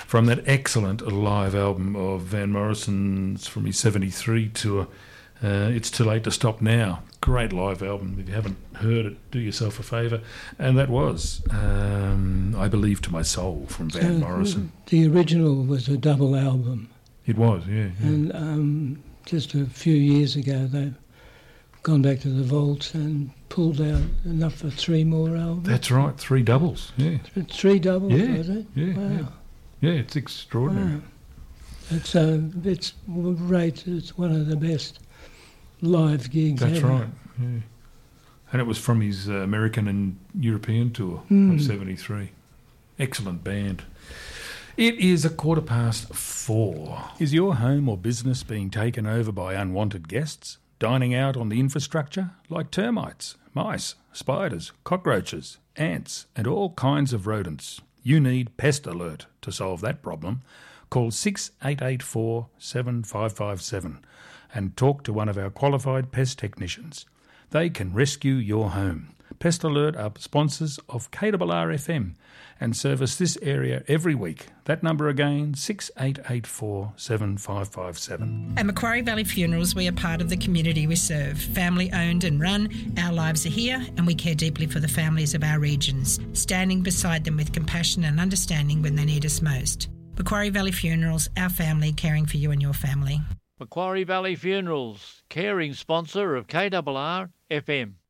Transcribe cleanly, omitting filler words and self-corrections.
from that excellent live album of Van Morrison's from his 73 tour, It's Too Late to Stop Now. Great live album. If you haven't heard it, do yourself a favour. And that was I Believe to My Soul from Van Morrison. The original was a double album. It was, yeah. And just a few years ago, they've gone back to the vaults and pulled out enough for 3 more albums. That's right, 3 doubles, yeah. 3 doubles, was it? Yeah, wow. Yeah, it's extraordinary. Wow. It's rated as one of the best live gigs That's ever. right, yeah. And it was from his American and European tour of 73. Excellent band. It is 4:15. Is your home or business being taken over by unwanted guests? Dining out on the infrastructure like termites, mice, spiders, cockroaches, ants and all kinds of rodents? You need Pest Alert to solve that problem. Call 6884 7557 and talk to one of our qualified pest technicians. They can rescue your home. Pest Alert are sponsors of KRR-FM and service this area every week. That number again, 6884 7557. At Macquarie Valley Funerals, we are part of the community we serve. Family owned and run, our lives are here and we care deeply for the families of our regions, standing beside them with compassion and understanding when they need us most. Macquarie Valley Funerals, our family caring for you and your family. Macquarie Valley Funerals, caring sponsor of KRR-FM.